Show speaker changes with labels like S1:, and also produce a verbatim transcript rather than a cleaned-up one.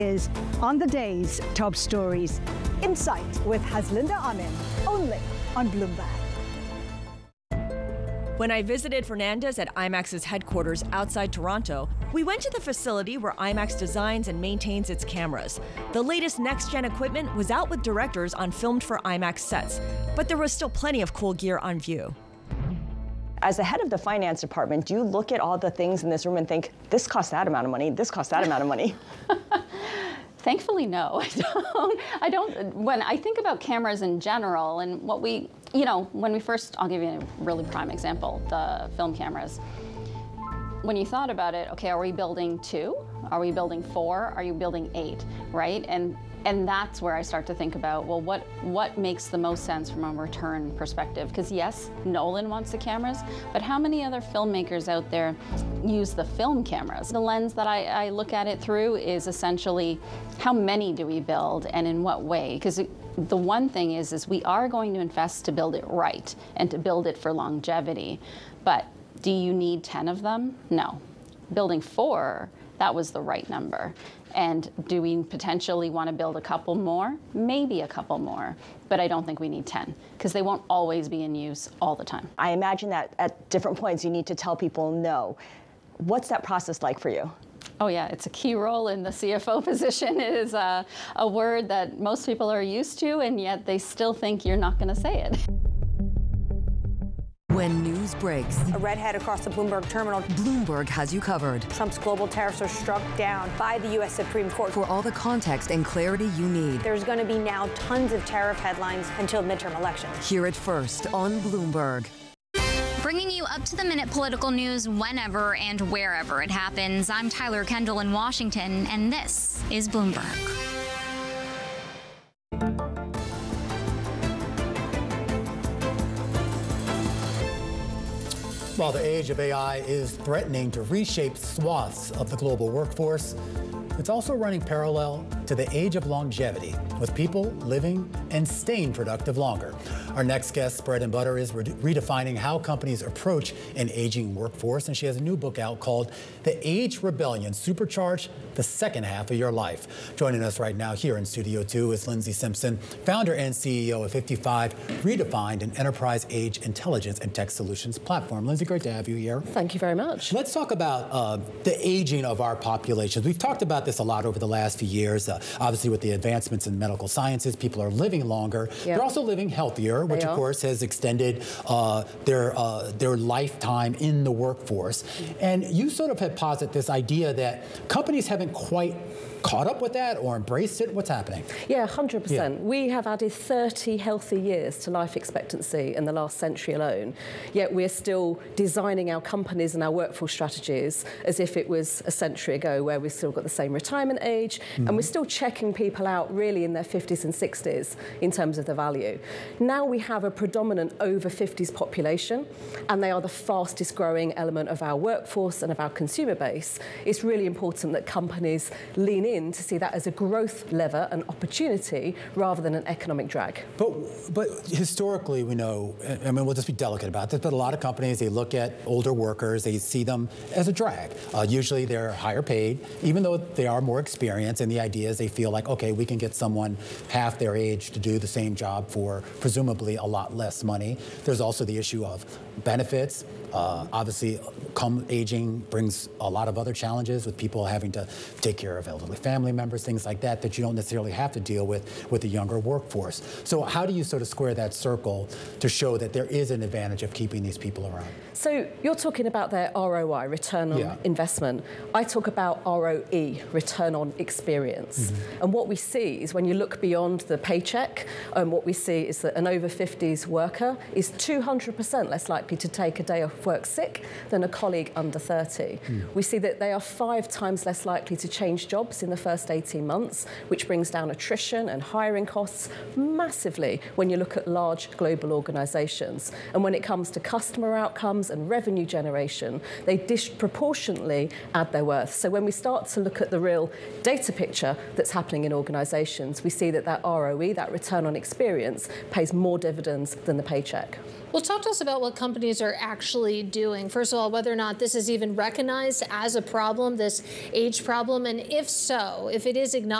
S1: Is On the Day's Top Stories. Insight with Haslinda Amin, only on Bloomberg.
S2: When I visited Fernandez at IMAX's headquarters outside Toronto, we went to the facility where IMAX designs and maintains its cameras. The latest next-gen equipment was out with directors on filmed for IMAX sets, but there was still plenty of cool gear on view.
S3: As the head of the finance department, do you look at all the things in this room and think, this costs that amount of money, this costs that amount of money?
S4: Thankfully, no. I don't, I don't. When I think about cameras in general and what we, you know, when we first, I'll give you a really prime example, the film cameras. When you thought about it, okay, are we building two? Are we building four? Are you building eight, right? And and that's where I start to think about, well, what what makes the most sense from a return perspective? Because yes, Nolan wants the cameras, but how many other filmmakers out there use the film cameras? The lens that I, I look at it through is essentially, how many do we build and in what way? Because the one thing is, is we are going to invest to build it right and to build it for longevity. But do you need ten of them? No. Building four, that was the right number. And do we potentially want to build a couple more? Maybe a couple more, but I don't think we need ten, because they won't always be in use all the time.
S3: I imagine that at different points you need to tell people no. What's that process like for you?
S4: Oh yeah, it's a key role in the C F O position. It is a, a word that most people are used to, and yet they still think you're not going to say it.
S5: When news breaks,
S6: a redhead across the Bloomberg terminal.
S5: Bloomberg has you covered.
S6: Trump's global tariffs are struck down by the U S Supreme Court.
S5: For all the context and clarity you need.
S6: There's going to be now tons of tariff headlines until midterm elections.
S5: Hear it first on Bloomberg.
S7: Bringing you up-to-the-minute political news whenever and wherever it happens. I'm Tyler Kendall in Washington, and this is Bloomberg.
S8: While the age of A I is threatening to reshape swaths of the global workforce, it's also running parallel to the age of longevity, with people living and staying productive longer. Our next guest, Bread and Butter, is redefining how companies approach an aging workforce, and she has a new book out called The Age Rebellion: Supercharge the Second Half of Your Life. Joining us right now here in Studio two is Lindsay Simpson, founder and C E O of fifty-five Redefined, an enterprise age intelligence and tech solutions platform. Lindsay, great to have you here.
S9: Thank you very much.
S8: Let's talk about uh, the aging of our populations. We've talked about this a lot over the last few years. Uh, obviously, with the advancements in medical sciences, people are living longer. Yep. They're also living healthier, which, of course, has extended uh, their uh, their lifetime in the workforce. And you sort of had posited this idea that companies haven't quite caught up with that or embraced it? What's happening?
S9: Yeah, one hundred percent. Yeah. We have added thirty healthy years to life expectancy in the last century alone, yet we're still designing our companies and our workforce strategies as if it was a century ago, where we've still got the same retirement age, mm-hmm. and we're still checking people out really in their fifties and sixties in terms of the value. Now we have a predominant over fifties population, and they are the fastest growing element of our workforce and of our consumer base. It's really important that companies lean in in to see that as a growth lever, an opportunity, rather than an economic drag.
S8: But but historically, we know, I mean, we'll just be delicate about this, but a lot of companies, they look at older workers, they see them as a drag. Uh, usually they're higher paid, even though they are more experienced, and the idea is they feel like, okay, we can get someone half their age to do the same job for presumably a lot less money. There's also the issue of benefits. Uh, obviously, come aging brings a lot of other challenges with people having to take care of elderly family members, things like that, that you don't necessarily have to deal with with the younger workforce. So how do you sort of square that circle to show that there is an advantage of keeping these people around?
S9: So you're talking about their R O I, return on yeah. investment. I talk about R O E, return on experience. Mm-hmm. And what we see is when you look beyond the paycheck, um, what we see is that an over fifties worker is two hundred percent less likely to take a day off work sick than a colleague under thirty. Mm. We see that they are five times less likely to change jobs in the first eighteen months, which brings down attrition and hiring costs massively when you look at large global organizations. And when it comes to customer outcomes and revenue generation, they disproportionately add their worth. So when we start to look at the real data picture that's happening in organizations, we see that that R O E, that return on experience, pays more dividends than the paycheck.
S10: Well, talk to us about what companies are actually actually doing? First of all, whether or not this is even recognized as a problem, this age problem, and if so, if it is acknowledged,